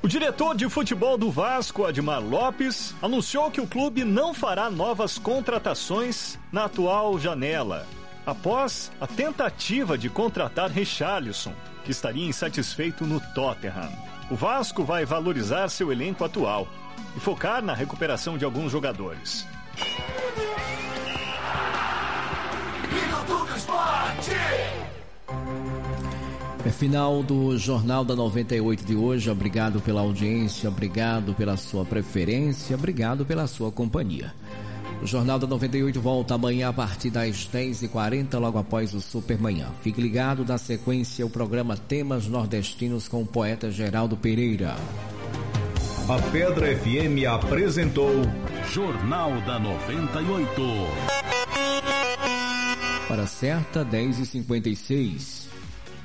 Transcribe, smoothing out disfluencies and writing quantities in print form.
O diretor de futebol do Vasco, Admar Lopes, anunciou que o clube não fará novas contratações na atual janela, após a tentativa de contratar Richarlison, que estaria insatisfeito no Tottenham. O Vasco vai valorizar seu elenco atual e focar na recuperação de alguns jogadores. É final do Jornal da 98 de hoje. Obrigado pela audiência, obrigado pela sua preferência, obrigado pela sua companhia. O Jornal da 98 volta amanhã a partir das 10h40, logo após o Supermanhã. Fique ligado, na sequência, o programa Temas Nordestinos com o poeta Geraldo Pereira. A Pedra FM apresentou Jornal da 98. Hora certa, 10h56.